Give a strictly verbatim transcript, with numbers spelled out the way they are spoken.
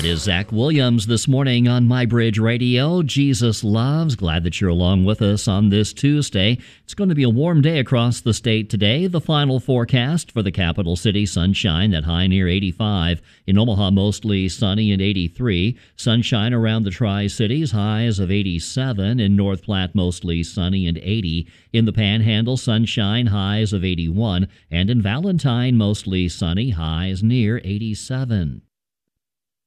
That is Zach Williams this morning on My Bridge Radio. Jesus Loves. Glad that you're along with us on this Tuesday. It's going to be a warm day across the state today. The final forecast for the capital city: sunshine, that high near eighty-five. In Omaha, mostly sunny and eighty-three. Sunshine around the Tri-Cities, highs of eighty-seven. In North Platte, mostly sunny and eighty. In the Panhandle, sunshine, highs of eighty-one. And in Valentine, mostly sunny, highs near eighty-seven.